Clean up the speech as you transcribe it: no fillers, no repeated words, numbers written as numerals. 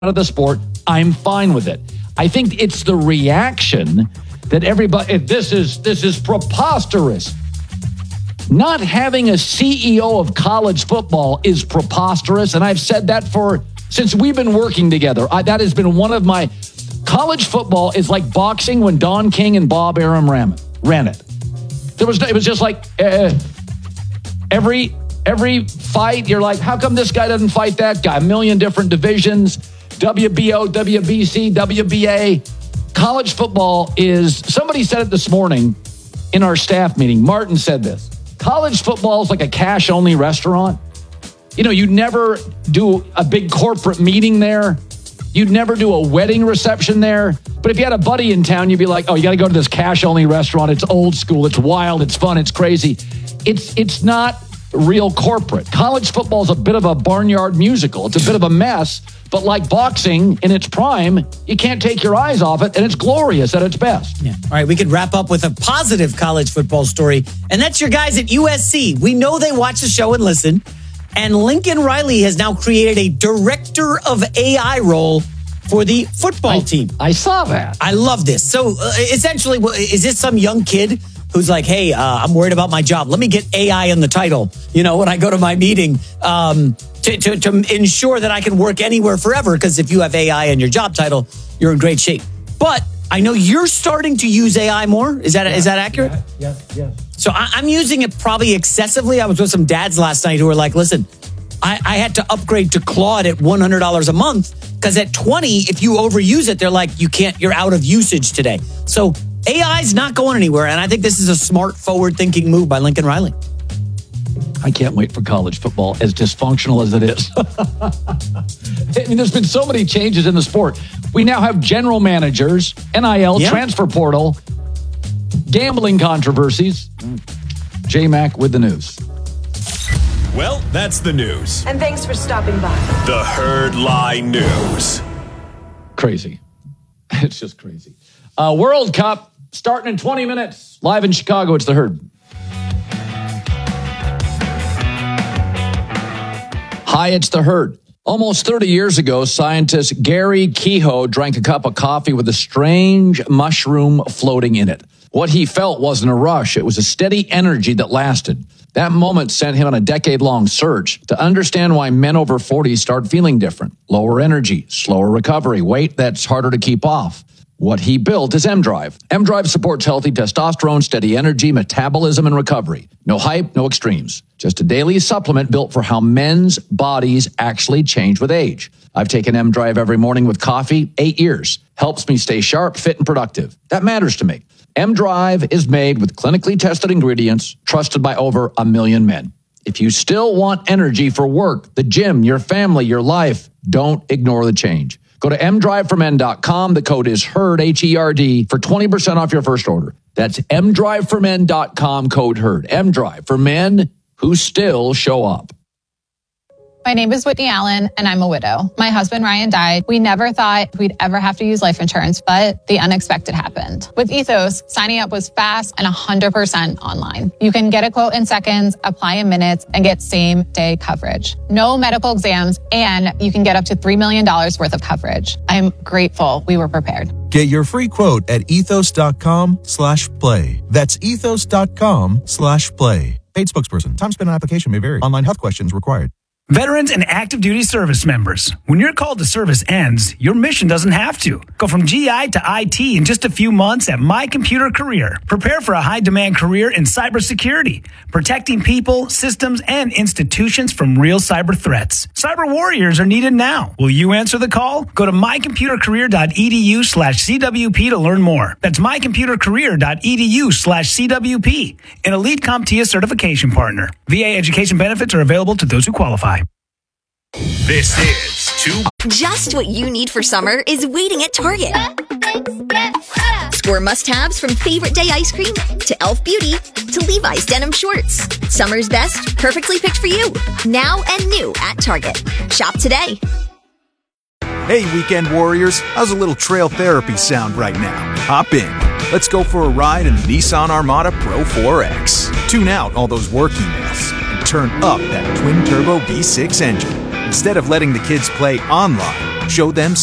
of the sport, I'm fine with it. I think it's the reaction that everybody, this is preposterous. Not having a CEO of college football is preposterous, and I've said that since we've been working together. That has been one of my... College football is like boxing when Don King and Bob Arum ran it. It was just like every fight, you're like, how come this guy doesn't fight that guy? A million different divisions, WBO, WBC, WBA. College football is... Somebody said it this morning in our staff meeting. Martin said this. College football is like a cash-only restaurant. You know, you'd never do a big corporate meeting there. You'd never do a wedding reception there. But if you had a buddy in town, you'd be like, oh, you got to go to this cash-only restaurant. It's old school. It's wild. It's fun. It's crazy. It's not real corporate. College football is a bit of a barnyard musical. It's a bit of a mess. But like boxing in its prime, you can't take your eyes off it, and it's glorious at its best. Yeah. All right, we could wrap up with a positive college football story, and that's your guys at USC. We know they watch the show and listen, and Lincoln Riley has now created a director of AI role for the football team. I saw that. I love this. So essentially, is this some young kid who's like, hey, I'm worried about my job. Let me get AI in the title, when I go to my meeting to ensure that I can work anywhere forever. Because if you have AI in your job title, you're in great shape. But I know you're starting to use AI more. Is that accurate? Yes. So I'm using it probably excessively. I was with some dads last night who were like, listen, I had to upgrade to Claude at $100 a month because at 20, if you overuse it, they're like, you're out of usage today. So AI is not going anywhere, and I think this is a smart, forward-thinking move by Lincoln Riley. I can't wait for college football, as dysfunctional as it is. I mean, there's been so many changes in the sport. We now have general managers, NIL, transfer portal, gambling controversies. J-Mac with the news. Well, that's the news. And thanks for stopping by. The Herd Lie News. Crazy. It's just crazy. World Cup starting in 20 minutes. Live in Chicago, it's the Herd. Hi, it's the Herd. Almost 30 years ago, scientist Gary Kehoe drank a cup of coffee with a strange mushroom floating in it. What he felt wasn't a rush. It was a steady energy that lasted. That moment sent him on a decade-long search to understand why men over 40 start feeling different. Lower energy, slower recovery, weight that's harder to keep off. What he built is M-Drive. M-Drive supports healthy testosterone, steady energy, metabolism, and recovery. No hype, no extremes. Just a daily supplement built for how men's bodies actually change with age. I've taken M-Drive every morning with coffee, 8 years. Helps me stay sharp, fit, and productive. That matters to me. M-Drive is made with clinically tested ingredients, trusted by over 1 million men. If you still want energy for work, the gym, your family, your life, don't ignore the change. Go to mdriveformen.com. The code is HERD, H-E-R-D, for 20% off your first order. That's mdriveformen.com, code HERD. M-Drive for men who still show up. My name is Whitney Allen, and I'm a widow. My husband, Ryan, died. We never thought we'd ever have to use life insurance, but the unexpected happened. With Ethos, signing up was fast and 100% online. You can get a quote in seconds, apply in minutes, and get same-day coverage. No medical exams, and you can get up to $3 million worth of coverage. I'm grateful we were prepared. Get your free quote at ethos.com/play. That's ethos.com/play. Paid spokesperson. Time spent on application may vary. Online health questions required. Veterans and active duty service members, when your call to service ends, your mission doesn't have to. Go from GI to IT in just a few months at My Computer Career. Prepare for a high-demand career in cybersecurity, protecting people, systems, and institutions from real cyber threats. Cyber warriors are needed now. Will you answer the call? Go to mycomputercareer.edu/CWP to learn more. That's mycomputercareer.edu/CWP, an Elite CompTIA certification partner. VA education benefits are available to those who qualify. This is Just what you need for summer is waiting at Target. Score must-haves from Favorite Day ice cream to Elf Beauty to Levi's denim shorts. Summer's best, perfectly picked for you. Now and new at Target. Shop today. Hey, weekend warriors. How's a little trail therapy sound right now? Hop in. Let's go for a ride in the Nissan Armada Pro 4X. Tune out all those work emails and turn up that twin-turbo V6 engine. Instead of letting the kids play online, Show them